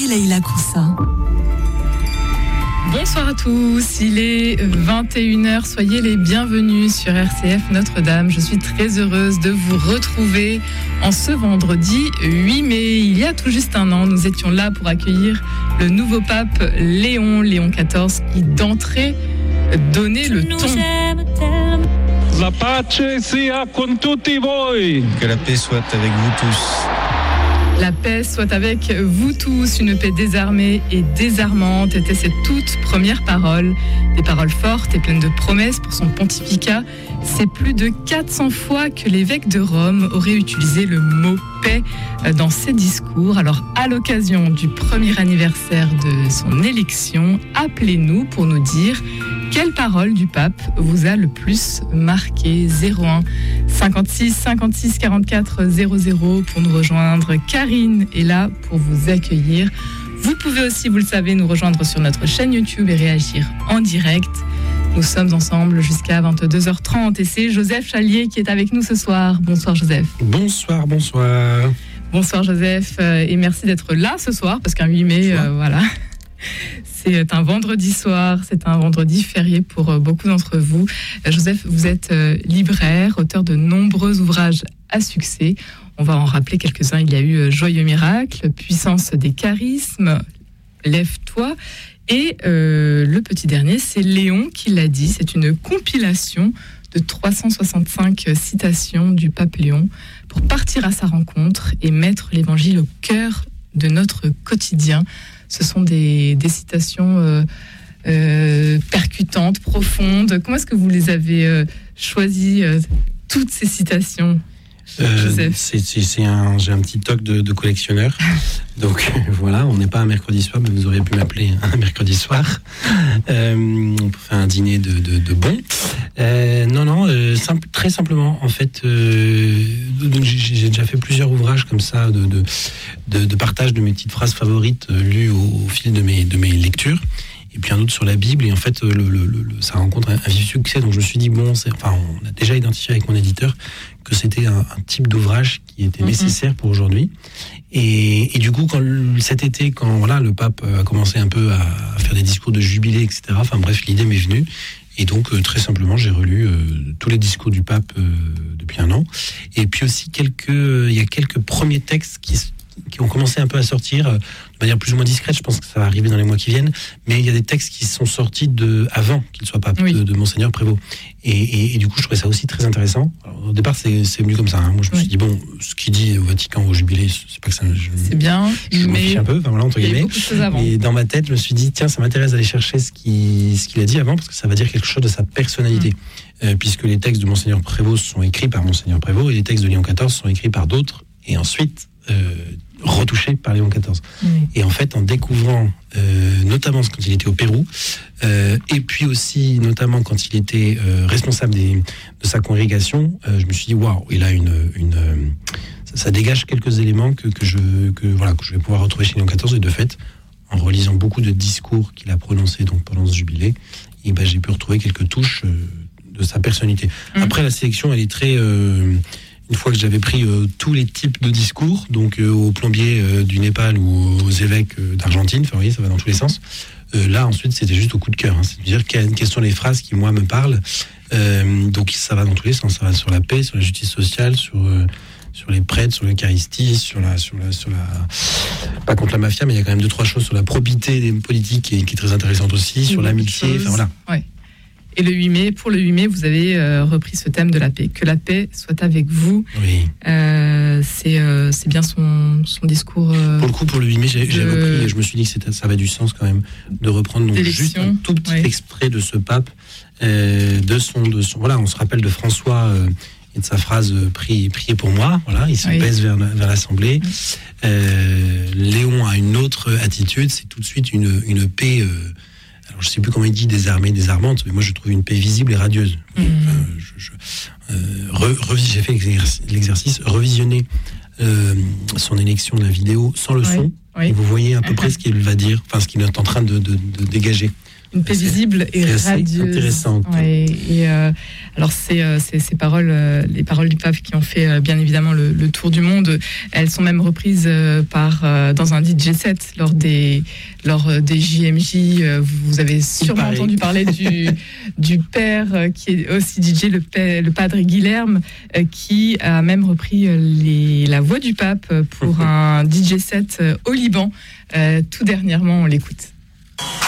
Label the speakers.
Speaker 1: Leïla Koussa.
Speaker 2: Bonsoir à tous, il est 21h, soyez les bienvenus sur RCF Notre-Dame. Je suis très heureuse de vous retrouver en ce vendredi 8 mai. Il y a tout juste un an, nous étions là pour accueillir le nouveau pape Léon XIV qui d'entrée donnait le ton.
Speaker 3: La pace sia con tutti voi.
Speaker 4: Que la paix soit avec vous tous.
Speaker 2: La paix soit avec vous tous, une paix désarmée et désarmante était cette toute première parole. Des paroles fortes et pleines de promesses pour son pontificat. C'est plus de 400 fois que l'évêque de Rome aurait utilisé le mot paix dans ses discours. Alors, à l'occasion du premier anniversaire de son élection, appelez-nous pour nous dire quelle parole du pape vous a le plus marqué. 01 56 56 44 00 pour nous rejoindre. Karine est là pour vous accueillir. Vous pouvez aussi, vous le savez, nous rejoindre sur notre chaîne YouTube et réagir en direct. Nous sommes ensemble jusqu'à 22h30 et c'est Joseph Chalier qui est avec nous ce soir. Bonsoir Joseph.
Speaker 5: Bonsoir.
Speaker 2: Bonsoir Joseph et merci d'être là ce soir parce qu'un 8 mai, voilà. C'est un vendredi soir, c'est un vendredi férié pour beaucoup d'entre vous. Joseph, vous êtes libraire, auteur de nombreux ouvrages à succès. On va en rappeler quelques-uns. Il y a eu Joyeux miracle, Puissance des charismes, Lève-toi. Et le petit dernier, c'est Léon qui l'a dit. C'est une compilation de 365 citations du pape Léon pour partir à sa rencontre et mettre l'évangile au cœur de notre quotidien. Ce sont des citations percutantes, profondes. Comment est-ce que vous les avez choisies, toutes ces citations, Joseph?
Speaker 5: J'ai un petit toc de collectionneur. Donc voilà, on n'est pas un mercredi soir, mais vous auriez pu m'appeler un mercredi soir. On peut faire un dîner de bon. Très simplement, en fait, j'ai déjà fait plusieurs ouvrages comme ça de partage de mes petites phrases favorites lues au fil de mes lectures. Et puis un autre sur la Bible, et en fait, ça rencontre un vif succès. Donc je me suis dit, on a déjà identifié avec mon éditeur que c'était un type d'ouvrage qui était nécessaire pour aujourd'hui. Et du coup, cet été, quand le pape a commencé un peu à faire des discours de jubilé, etc., enfin bref, l'idée m'est venue. Et donc, très simplement, j'ai relu tous les discours du pape depuis un an. Et puis aussi, il y a quelques premiers textes qui ont commencé un peu à sortir de manière plus ou moins discrète. Je pense que ça va arriver dans les mois qui viennent. Mais il y a des textes qui sont sortis avant qu'il soit pape, oui, de Monseigneur Prévost. Et du coup, je trouvais ça aussi très intéressant. Alors, au départ, c'est venu comme ça. Moi, je me suis dit, ce qu'il dit au Vatican, au Jubilé, c'est pas que ça...
Speaker 2: C'est bien,
Speaker 5: je m'en fiche un peu, entre guillemets. Et dans ma tête, je me suis dit, tiens, ça m'intéresse d'aller chercher ce qu'il a dit avant, parce que ça va dire quelque chose de sa personnalité. Puisque les textes de Monseigneur Prévost sont écrits par Monseigneur Prévost, et les textes de Léon XIV sont écrits par d'autres, et ensuite... retouché par Léon XIV. Et en fait, en découvrant, notamment quand il était au Pérou, et puis aussi, notamment quand il était responsable de sa congrégation, je me suis dit, waouh, il a ça dégage quelques éléments que je vais pouvoir retrouver chez Léon XIV. Et de fait, en relisant beaucoup de discours qu'il a prononcés donc, pendant ce jubilé, j'ai pu retrouver quelques touches de sa personnalité. Après, la sélection, elle est très... Une fois que j'avais pris tous les types de discours, donc aux plombiers du Népal ou aux évêques d'Argentine, enfin, vous voyez, ça va dans tous les sens. Là, ensuite, c'était juste au coup de cœur. C'est-à-dire quelles sont les phrases qui, moi, me parlent. Donc, ça va dans tous les sens. Ça va sur la paix, sur la justice sociale, sur les prêtres, sur l'Eucharistie, sur la pas contre la mafia, mais il y a quand même 2-3 choses sur la probité des politiques qui est très intéressante aussi, sur l'amitié, enfin voilà.
Speaker 2: Ouais. Et pour le 8 mai, vous avez repris ce thème de la paix. Que la paix soit avec vous.
Speaker 5: Oui.
Speaker 2: C'est bien son discours.
Speaker 5: Pour le coup, pour le 8 mai, j'ai repris et je me suis dit que ça avait du sens quand même de reprendre donc, juste un tout petit extrait de ce pape, voilà, on se rappelle de François et de sa phrase priez pour moi. Voilà, il se baisse vers l'Assemblée. Léon a une autre attitude, c'est tout de suite une paix. Alors, je ne sais plus comment il dit désarmée, désarmante, mais moi je trouve une paix visible et radieuse. J'ai fait l'exercice, revisionner son élection de la vidéo sans le son, et vous voyez à peu près ce qu'il va dire, enfin ce qu'il est en train de dégager.
Speaker 2: une paix visible et radieuse.
Speaker 5: Intéressante.
Speaker 2: Ouais, alors ces paroles, les paroles du pape qui ont fait bien évidemment le tour du monde, elles sont même reprises dans un DJ set lors des JMJ. Vous avez sûrement entendu parler du père qui est aussi DJ, le padre Guilherme, qui a même repris la voix du pape pour un DJ set au Liban. Tout dernièrement, on l'écoute.